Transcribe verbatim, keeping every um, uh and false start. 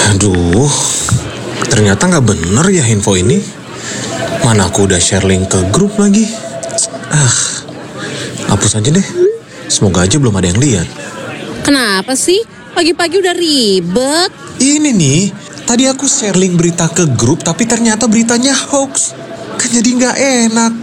Aduh, ternyata nggak bener ya info ini. Mana aku udah share link ke grup lagi. Ah, hapus aja deh. Semoga aja belum ada yang lihat. Kenapa sih? Pagi-pagi udah ribet. Ini nih, tadi aku share link berita ke grup tapi ternyata beritanya hoax. Kan jadi nggak enak.